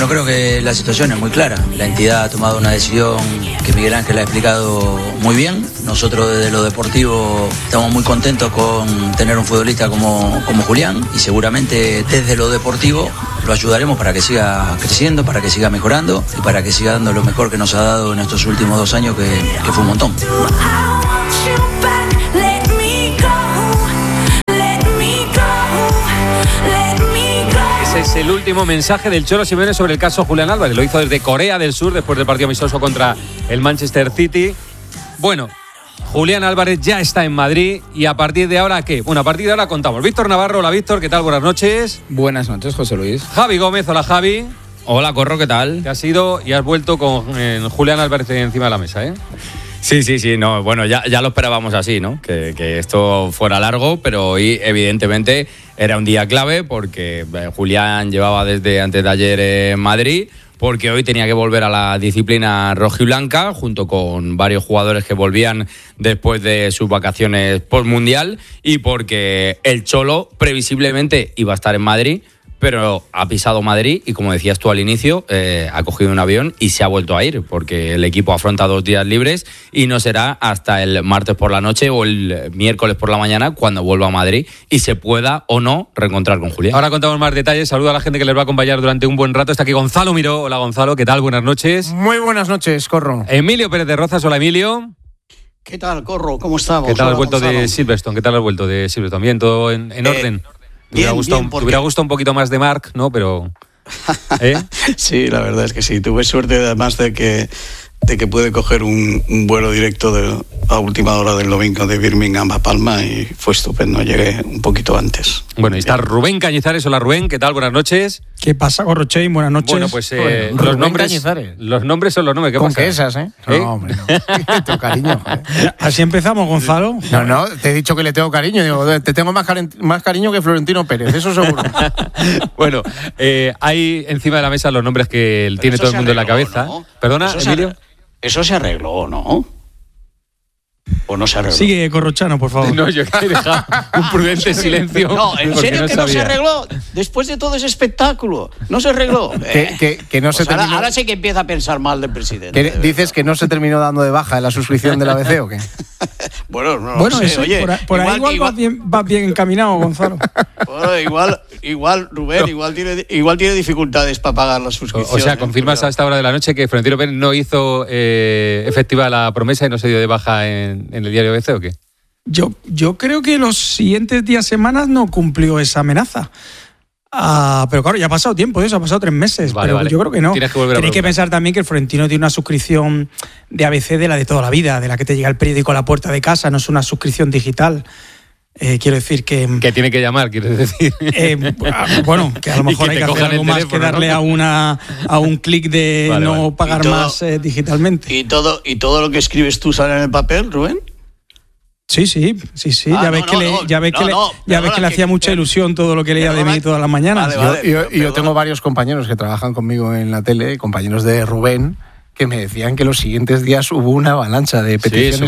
Bueno, creo que la situación es muy clara. La entidad ha tomado una decisión que Miguel Ángel ha explicado muy bien. Nosotros desde lo deportivo estamos muy contentos con tener un futbolista como Julián y seguramente desde lo deportivo lo ayudaremos para que siga creciendo, para que siga mejorando y para que siga dando lo mejor que nos ha dado en estos últimos 2 años, que fue un montón. Es el último mensaje del Cholo Simeone sobre el caso Julián Álvarez. Lo hizo desde Corea del Sur después del partido amistoso contra el Manchester City. Bueno, Julián Álvarez ya está en Madrid y a partir de ahora, ¿qué? Bueno, a partir de ahora contamos. Víctor Navarro, hola Víctor, ¿qué tal? Buenas noches. Buenas noches, José Luis. Javi Gómez, hola Javi. Hola Corro, ¿qué tal? Te has ido y has vuelto con Julián Álvarez encima de la mesa, ¿eh? Sí, no, bueno, ya lo esperábamos así, ¿no? Que esto fuera largo, pero hoy evidentemente era un día clave porque Julián llevaba desde antes de ayer en Madrid, porque hoy tenía que volver a la disciplina rojiblanca junto con varios jugadores que volvían después de sus vacaciones postmundial y porque el Cholo previsiblemente iba a estar en Madrid, pero ha pisado Madrid y, como decías tú al inicio, ha cogido un avión y se ha vuelto a ir porque el equipo afronta 2 días libres y no será hasta el martes por la noche o el miércoles por la mañana cuando vuelva a Madrid y se pueda o no reencontrar con Julián. Ahora contamos más detalles. Saludo a la gente que les va a acompañar durante un buen rato. Está aquí Gonzalo Miró. Hola Gonzalo, ¿qué tal? Buenas noches. Muy buenas noches, Corro. Emilio Pérez de Rozas. Hola Emilio. ¿Qué tal, Corro? ¿Cómo estamos? ¿Qué tal has vuelto Gonzalo? de Silverstone? ¿Qué tal has vuelto de Silverstone? ¿Bien? ¿Todo en orden? Te hubiera gustado un poquito más de Marc, ¿no? Pero... Sí, la verdad es que sí. Tuve suerte además de que pude coger un vuelo directo a última hora del domingo de Birmingham a Palma y fue estupendo. Llegué un poquito antes. Bueno, y está Rubén Cañizares. Hola Rubén, ¿qué tal? Buenas noches. ¿Qué pasa, Corrochein? Buenas noches. Bueno, pues los nombres son los nombres. ¿Qué con pasa? ¿Con esas, eh? No, hombre, no. Te tengo cariño, joder. Así empezamos, Gonzalo. No, te he dicho que le tengo cariño. Digo, te tengo más cariño que Florentino Pérez, eso seguro. Bueno, hay encima de la mesa los nombres que tiene todo el mundo en la cabeza. ¿No? ¿Perdona, Emilio? Eso se arregló, ¿no? ¿O no se arregló? Sigue, Corrochano, por favor. No, yo he dejado un prudente silencio. No, ¿en serio que no se arregló? Después de todo ese espectáculo, ¿no se arregló? Que no se terminó... Ahora sí que empieza a pensar mal del presidente. ¿Dices que no se terminó dando de baja en la suscripción del ABC o qué? Bueno, no sé. Eso, Oye, por ahí igual vas bien encaminado, Gonzalo. Bueno, igual Rubén, no. igual tiene dificultades para pagar la suscripción. O sea, confirmas a esta hora de la noche que Florentino Pérez no hizo efectiva la promesa y no se dio de baja en el diario ABC o qué? Yo creo que los siguientes días, semanas no cumplió esa amenaza. Pero claro, ya ha pasado tiempo de eso, ha pasado 3 meses. Vale. Yo creo que no. Tenéis que pensar también que el Florentino tiene una suscripción de ABC de la de toda la vida, de la que te llega el periódico a la puerta de casa, no es una suscripción digital. Quiero decir que... Que tiene que llamar, quieres decir. Bueno, que a lo mejor hay que hacer algo más que darle a un clic de pagar más digitalmente. ¿Y todo lo que escribes tú sale en el papel, Rubén? Sí. Ya ves que le hacía mucha ilusión todo lo que leía de mí todas las mañanas. Yo tengo varios compañeros que trabajan conmigo en la tele, compañeros de Rubén, que me decían que los siguientes días hubo una avalancha de peticiones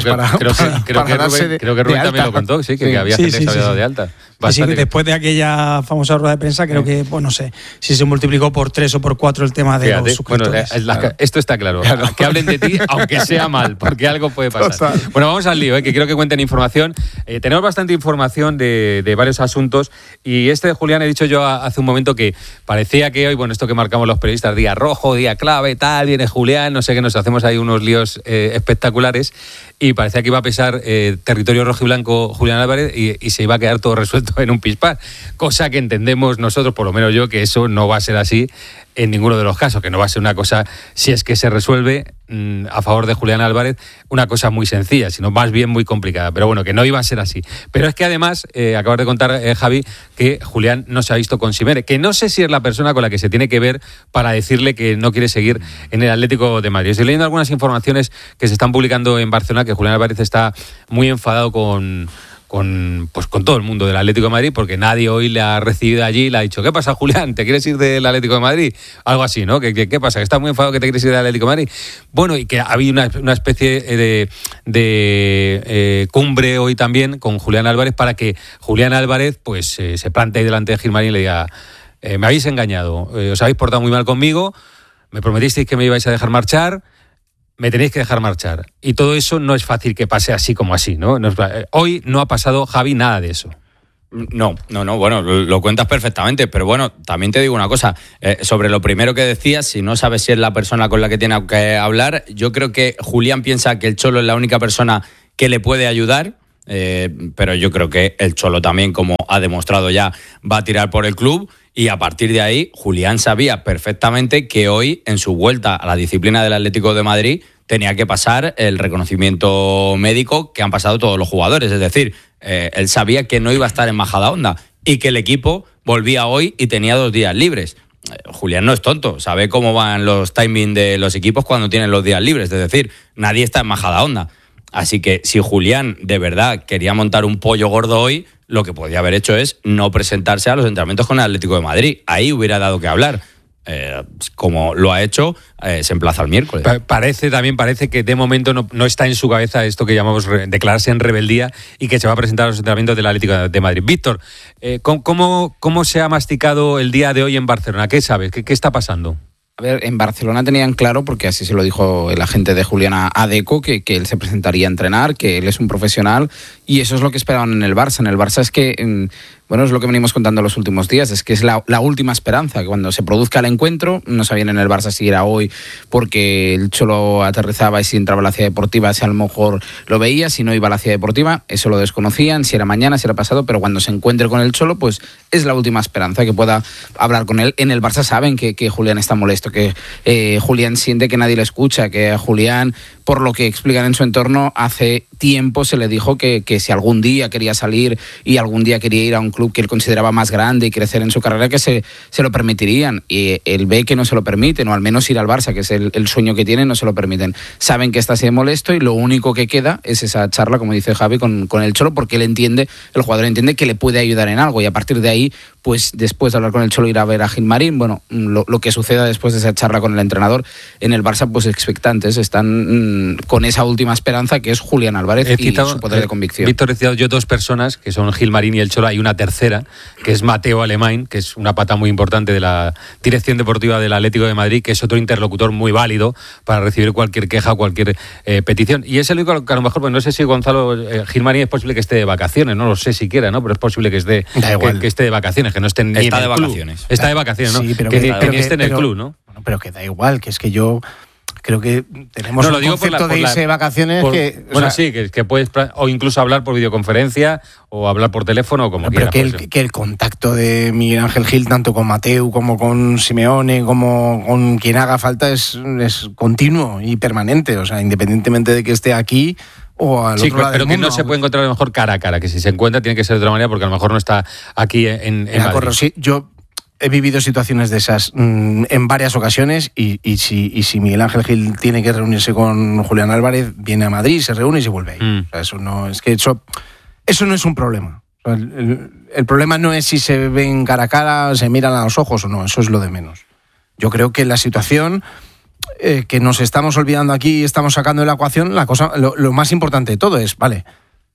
creo que Rubén también lo contó, que había gente que se había dado de alta. Sí, después de aquella famosa rueda de prensa, creo que, no sé, si se multiplicó por 3 o por 4 el tema de los suscriptores. Bueno, esto está claro. Que hablen de ti, aunque sea mal, porque algo puede pasar. Bueno, vamos al lío, que quiero que cuenten información. Tenemos bastante información de varios asuntos y de Julián, he dicho yo hace un momento que parecía que hoy, bueno, esto que marcamos los periodistas, día rojo, día clave, tal, viene Julián, no sé qué, nos hacemos ahí unos líos espectaculares y parecía que iba a pesar territorio rojiblanco Julián Álvarez y se iba a quedar todo resuelto en un pispás, cosa que entendemos nosotros, por lo menos yo, que eso no va a ser así en ninguno de los casos, que no va a ser una cosa, si es que se resuelve a favor de Julián Álvarez, una cosa muy sencilla, sino más bien muy complicada, pero bueno, que no iba a ser así. Pero es que además, acabas de contar, Javi, que Julián no se ha visto con Simeone, que no sé si es la persona con la que se tiene que ver para decirle que no quiere seguir en el Atlético de Madrid. Estoy leyendo algunas informaciones que se están publicando en Barcelona, que Julián Álvarez está muy enfadado con todo el mundo del Atlético de Madrid, porque nadie hoy le ha recibido allí y le ha dicho: ¿qué pasa, Julián? ¿Te quieres ir del Atlético de Madrid? Algo así, ¿no? ¿Qué pasa? ¿Que estás muy enfadado que te quieres ir del Atlético de Madrid? Bueno, y que ha habido una especie de cumbre hoy también con Julián Álvarez para que Julián Álvarez pues se plantee delante de Gilmarín y le diga: me habéis engañado, os habéis portado muy mal conmigo, me prometisteis que me ibais a dejar marchar, me tenéis que dejar marchar. Y todo eso no es fácil que pase así como así, ¿no? Hoy no ha pasado, Javi, nada de eso. No, bueno, lo cuentas perfectamente, pero bueno, también te digo una cosa, sobre lo primero que decías, si no sabes si es la persona con la que tiene que hablar, yo creo que Julián piensa que el Cholo es la única persona que le puede ayudar, pero yo creo que el Cholo también, como ha demostrado ya, va a tirar por el club, y a partir de ahí, Julián sabía perfectamente que hoy, en su vuelta a la disciplina del Atlético de Madrid, tenía que pasar el reconocimiento médico que han pasado todos los jugadores, es decir, él sabía que no iba a estar en Majadahonda y que el equipo volvía hoy y tenía 2 días libres. Julián no es tonto, sabe cómo van los timings de los equipos cuando tienen los días libres, es decir, nadie está en Majadahonda. Así que si Julián de verdad quería montar un pollo gordo hoy, lo que podía haber hecho es no presentarse a los entrenamientos con el Atlético de Madrid. Ahí hubiera dado que hablar. Como lo ha hecho, se emplaza el miércoles. Parece que de momento no está en su cabeza esto que llamamos declararse en rebeldía y que se va a presentar a los entrenamientos del Atlético de Madrid. Víctor, ¿cómo se ha masticado el día de hoy en Barcelona? ¿Qué sabes? ¿Qué está pasando? A ver, en Barcelona tenían claro, porque así se lo dijo el agente de Julián a Deco, que él se presentaría a entrenar, que él es un profesional, y eso es lo que esperaban en el Barça. En el Barça es que, bueno, es lo que venimos contando los últimos días, es que es la última esperanza, que cuando se produzca el encuentro, no sabían en el Barça si era hoy porque el Cholo aterrizaba y si entraba a la ciudad deportiva, si a lo mejor lo veía, si no iba a la ciudad deportiva, eso lo desconocían, si era mañana, si era pasado, pero cuando se encuentre con el Cholo, pues es la última esperanza que pueda hablar con él. En el Barça saben que Julián está molesto, que Julián siente que nadie le escucha, que a Julián, por lo que explican en su entorno, hace tiempo se le dijo que si algún día quería salir y algún día quería ir a un club que él consideraba más grande y crecer en su carrera, que se lo permitirían, y él ve que no se lo permiten, o al menos ir al Barça, que es el sueño que tienen, no se lo permiten. Saben que está así de molesto y lo único que queda es esa charla, como dice Javi, con el Cholo, porque el jugador entiende que le puede ayudar en algo, y a partir de ahí, pues después de hablar con el Cholo, ir a ver a Gilmarín. Bueno, lo que suceda después de esa charla con el entrenador en el Barça, pues expectantes, están con esa última esperanza que es Julián Álvarez y su poder de convicción. Víctor, he citado yo 2 personas, que son Gilmarín y el Cholo, hay una tercera, que es Mateo Alemán, que es una pata muy importante de la dirección deportiva del Atlético de Madrid, que es otro interlocutor muy válido para recibir cualquier queja o cualquier petición. Y es el único que a lo mejor, pues no sé si Gonzalo Gilmarín es posible que esté de vacaciones, no lo sé siquiera, ¿no? Pero es posible que esté de vacaciones, que no esté ni está en el de club. Vacaciones. Está de vacaciones, ¿no? Sí, pero que esté en el club, ¿no? Bueno, pero que da igual, que es que yo creo que tenemos un concepto de irse de vacaciones que... Bueno, sí, que puedes o incluso hablar por videoconferencia o hablar por teléfono o como quieras. Pero que el contacto de Miguel Ángel Gil, tanto con Mateu como con Simeone, como con quien haga falta, es continuo y permanente. O sea, independientemente de que esté aquí o al otro lado pero del que mundo. no se puede encontrar a lo mejor cara a cara, que si se encuentra tiene que ser de otra manera porque a lo mejor no está aquí en Madrid. Sí, yo he vivido situaciones de esas en varias ocasiones y si Miguel Ángel Gil tiene que reunirse con Julián Álvarez, viene a Madrid, se reúne y se vuelve ahí. O sea, eso no es un problema. O sea, el problema no es si se ven cara a cara, se miran a los ojos o no, eso es lo de menos. Yo creo que la situación que nos estamos olvidando aquí y estamos sacando de la ecuación, lo más importante de todo es, vale,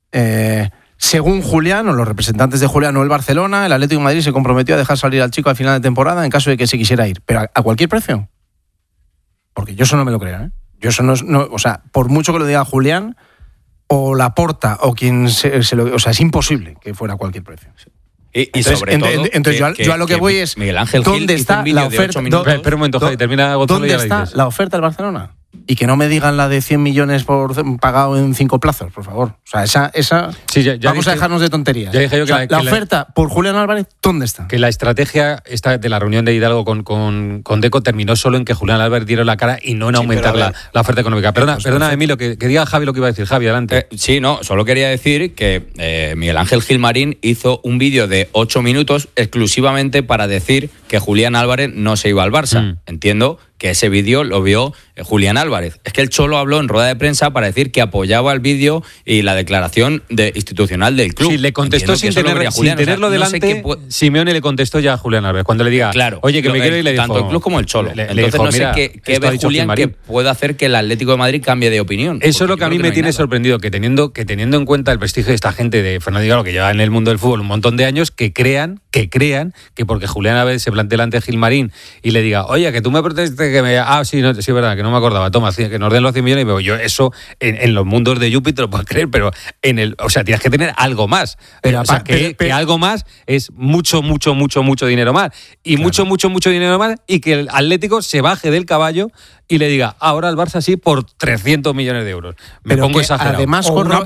según Julián, o los representantes de Julián o el Barcelona, el Atlético de Madrid se comprometió a dejar salir al chico al final de temporada en caso de que se quisiera ir. ¿Pero a cualquier precio? Porque yo eso no me lo creo, ¿eh? Yo eso no, o sea, por mucho que lo diga Julián, o Laporta, o quien o sea, es imposible que fuera a cualquier precio. Y entonces, sobre todo, entonces yo a lo que voy es, Miguel Ángel ¿dónde Gil está la oferta? Espera un momento, Javi, termina Gonzalo. ¿Dónde está la oferta del Barcelona? Y que no me digan la de 100 millones pagado en 5 plazos, por favor. O sea, esa sí, ya vamos a dejarnos de tonterías. Ya dije yo que la oferta por Julián Álvarez, ¿dónde está? Que la estrategia esta de la reunión de Hidalgo con Deco terminó solo en que Julián Álvarez diera la cara y no en aumentar la oferta económica. Perdona, Emilio, que diga Javi lo que iba a decir. Javi, adelante. Sí, no, solo quería decir que Miguel Ángel Gilmarín hizo un vídeo de 8 minutos exclusivamente para decir que Julián Álvarez no se iba al Barça. Entiendo que ese vídeo lo vio Julián Álvarez. Es que el Cholo habló en rueda de prensa para decir que apoyaba el vídeo y la declaración institucional del club. Sí, le contestó sin tenerlo delante. Simeone le contestó ya a Julián Álvarez cuando le diga, claro, oye, que me quiero ir, le dijo, tanto el club como el Cholo. Entonces dijo, no sé qué ve Julián que puede hacer que el Atlético de Madrid cambie de opinión. Eso es lo que a mí me tiene sorprendido, que teniendo en cuenta el prestigio de esta gente de Fernando Hidalgo, que lleva en el mundo del fútbol un montón de años, que crean que porque Julián Álvarez se plantea delante de Gilmarín y le diga, oye, que tú me protestes que me... sí, es verdad, que no me acordaba, toma, que nos den los 100 millones, y veo yo eso en los mundos de Júpiter lo puedo creer, pero tienes que tener algo más. Pero que algo más es mucho dinero más. Y claro. mucho dinero más, y que el Atlético se baje del caballo y le diga, ahora el Barça sí por 300 millones de euros. Me pongo exagerado. Además, Corro,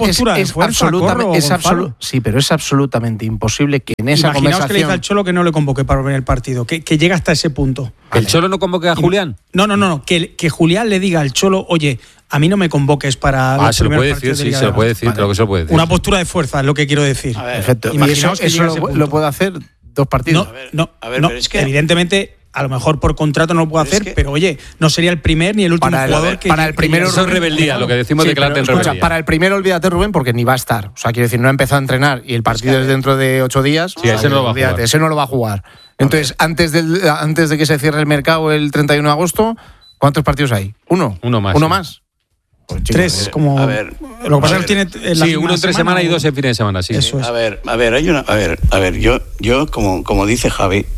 sí, pero es absolutamente imposible que en esa conversación... que le diga al Cholo que no le convoque para ver el partido, que llegue hasta ese punto. ¿Que el Cholo no convoque a Julián? No, que Julián le diga al Cholo, oye, a mí no me convoques para los primeros partidos de Liga. Se lo puede decir, creo que se lo puede decir. Una postura de fuerza es lo que quiero decir. Perfecto. ¿Y eso lo puede hacer 2 partidos? No, pero es que evidentemente... A lo mejor por contrato no lo puedo hacer, pero oye, no sería el primer ni el último jugador que... Para el primero... Eso es rebeldía, lo que decimos de claramente en rebeldía. Para el primero, olvídate, Rubén, porque ni va a estar. O sea, quiero decir, no ha empezado a entrenar y el partido es dentro de 8 días. Sí, ese no lo va a jugar. Ese no lo va a jugar. Entonces, antes de que se cierre el mercado el 31 de agosto, ¿cuántos partidos hay? ¿Uno? Uno más. ¿Uno más? Pues, chicos, 3, como... A ver, lo que pasa es que tiene... Sí, uno entre semana y 2 en fin de semana, sí. Eso es. A ver, yo como dice Javi,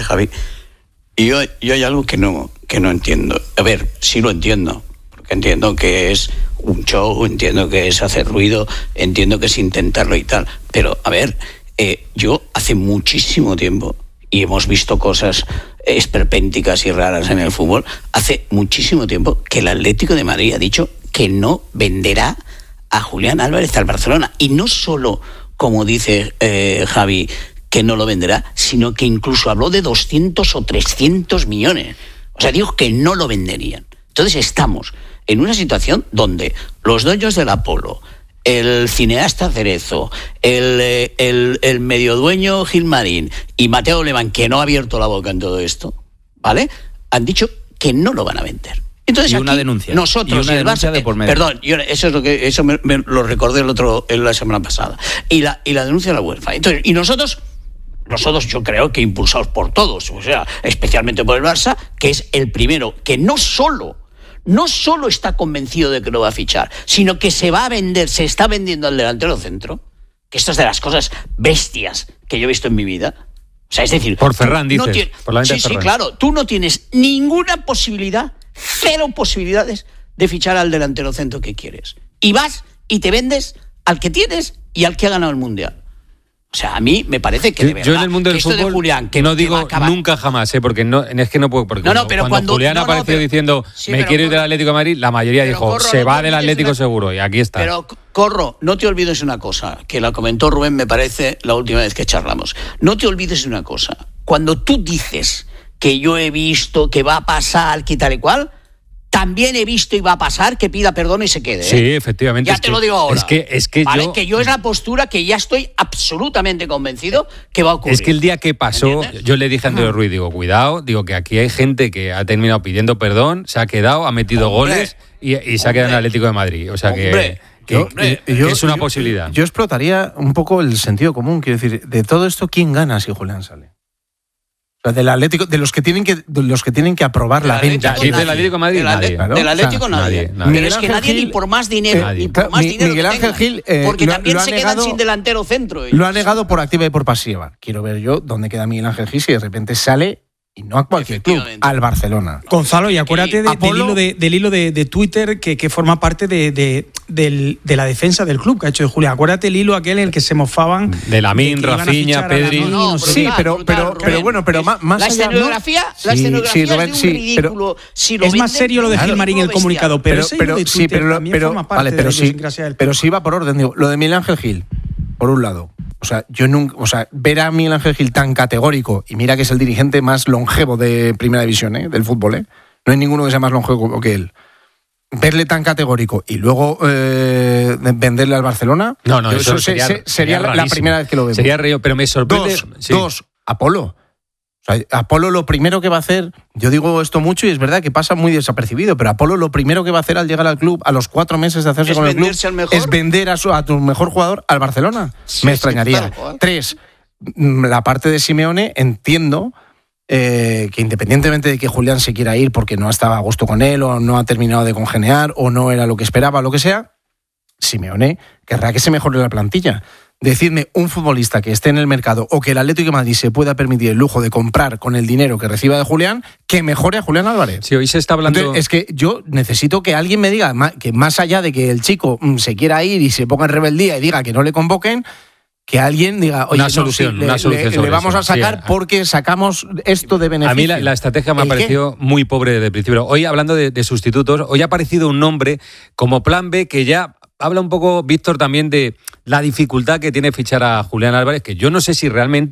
y yo hay algo que no entiendo. A ver, sí lo entiendo, porque entiendo que es un show, entiendo que es hacer ruido, entiendo que es intentarlo y tal. Pero, a ver, yo hace muchísimo tiempo, y hemos visto cosas esperpénticas y raras en el fútbol, hace muchísimo tiempo que el Atlético de Madrid ha dicho que no venderá a Julián Álvarez al Barcelona. Y no solo, como dice Javi, que no lo venderá, sino que incluso habló de 200 o 300 millones. O sea, dijo que no lo venderían. Entonces estamos en una situación donde los dueños del Apolo, el cineasta Cerezo, el mediodueño Gilmarín y Mateo Alemán, que no ha abierto la boca en todo esto, ¿vale? Han dicho que no lo van a vender. Entonces, y una denuncia. Nosotros, y una denuncia de por medio. Perdón, eso me lo recordé la semana pasada. Y la denuncia de la UEFA. Entonces, y nosotros yo creo que impulsados por todos, o sea, especialmente por el Barça, que es el primero que no solo está convencido de que lo va a fichar, sino que se va a vender, se está vendiendo al delantero centro, que esto es de las cosas bestias que yo he visto en mi vida. O sea, es decir, por Ferran dices, por la venta de Ferran. Sí, claro, tú no tienes ninguna posibilidad, 0 posibilidades de fichar al delantero centro que quieres. Y vas y te vendes al que tienes y al que ha ganado el Mundial. O sea, a mí me parece que de verdad, yo en el mundo del fútbol de Julián, no digo nunca jamás, porque es que no puedo. Porque pero cuando Julián apareció diciendo me quiero ir del Atlético de Madrid, la mayoría dijo se va del Atlético seguro, y aquí está. Pero Corro, no te olvides una cosa, que la comentó Rubén, me parece, la última vez que charlamos. No te olvides de una cosa. Cuando tú dices que yo he visto que va a pasar, que tal y cual, también he visto y va a pasar que pida perdón y se quede. Sí, efectivamente. Ya te lo digo ahora. Es que ¿vale? yo es la postura que ya estoy absolutamente convencido que va a ocurrir. Es que el día que pasó, yo le dije a Andrés Ruiz, cuidado, que aquí hay gente que ha terminado pidiendo perdón, se ha quedado, ha metido goles y se ha quedado en el Atlético de Madrid. O sea que es una posibilidad. Yo explotaría un poco el sentido común. Quiero decir, de todo esto, ¿quién gana si Julián sale? O sea, del Atlético, de los que tienen que aprobar la venta. ¿Del Atlético de Madrid? Del Atlético nadie. Pero es que nadie ni por más dinero. Miguel Ángel Gil, porque también se quedan sin delantero centro. Lo ha negado por activa y por pasiva. Quiero ver yo dónde queda Miguel Ángel Gil si de repente sale, y no a cualquier club, al Barcelona. Gonzalo, y acuérdate del hilo de Twitter que forma parte de la defensa del club que ha hecho de Julián. Acuérdate el hilo aquel en el que se mofaban de Lamine, Rafinha, Pedri. Sí, pero bueno, pero más la escenografía, es de un ridículo. Es más serio lo de Gilmarín el comunicado, pero si va por orden, digo, lo de Miguel Ángel Gil, por un lado. O sea, ver a Miguel Ángel Gil tan categórico, y mira que es el dirigente más longevo de Primera División, del fútbol, no hay ninguno que sea más longevo que él. Verle tan categórico y luego venderle al Barcelona, eso sería la primera vez que lo vemos. Sería reo, pero me sorprende. Dos, Apolo. O O sea, Apolo lo primero que va a hacer, yo digo esto mucho y es verdad que pasa muy desapercibido, pero Apolo lo primero que va a hacer al llegar al club, a los 4 meses de hacerse con el club, es vender a tu mejor jugador al Barcelona. Sí, me extrañaría. 3, la parte de Simeone, entiendo que independientemente de que Julián se quiera ir porque no estaba a gusto con él o no ha terminado de congeniar o no era lo que esperaba, lo que sea, Simeone querrá que se mejore la plantilla. Decidme un futbolista que esté en el mercado o que el Atlético de Madrid se pueda permitir el lujo de comprar con el dinero que reciba de Julián, que mejore a Julián Álvarez. Sí, hoy se está hablando... Entonces, es que yo necesito que alguien me diga que más allá de que el chico se quiera ir y se ponga en rebeldía y diga que no le convoquen, que alguien diga, oye, una solución le vamos a sacar porque sacamos esto de beneficio. A mí la estrategia me ha parecido muy pobre desde el principio. Hoy, hablando de sustitutos, hoy ha aparecido un nombre como plan B que ya... Habla un poco, Víctor, también de la dificultad que tiene fichar a Julián Álvarez, que yo no sé si realmente